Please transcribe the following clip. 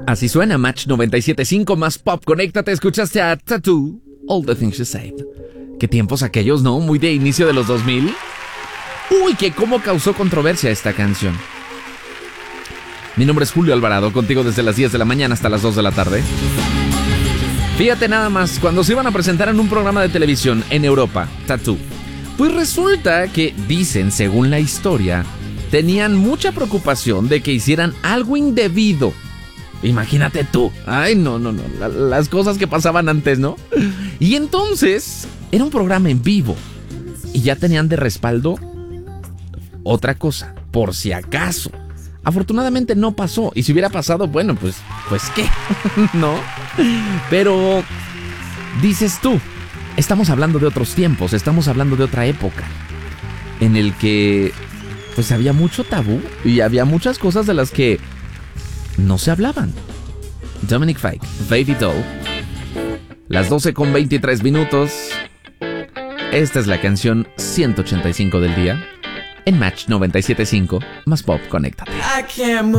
Así suena Match 97.5 más pop. Conéctate, escuchaste a Tattoo, All the Things You Said. Qué tiempos aquellos, ¿no? Muy de inicio de los 2000. Uy, que cómo causó controversia esta canción. Mi nombre es Julio Alvarado, contigo desde las 10 de la mañana hasta las 2 de la tarde. Fíjate nada más, cuando se iban a presentar en un programa de televisión en Europa, Tattoo, pues resulta que dicen, según la historia, tenían mucha preocupación de que hicieran algo indebido. Imagínate tú. Ay, no. Las cosas que pasaban antes, ¿no? Y entonces, era un programa en vivo. Y ya tenían de respaldo otra cosa, por si acaso. Afortunadamente no pasó. Y si hubiera pasado, bueno, pues ¿qué? ¿No? Pero, dices tú, estamos hablando de otros tiempos, estamos hablando de otra época, en el que, pues había mucho tabú y había muchas cosas de las que no se hablaban. Dominic Fike, Baby Doll. Las 12:23. Esta es la canción 185 del día en Match 97.5 más pop. Conéctate.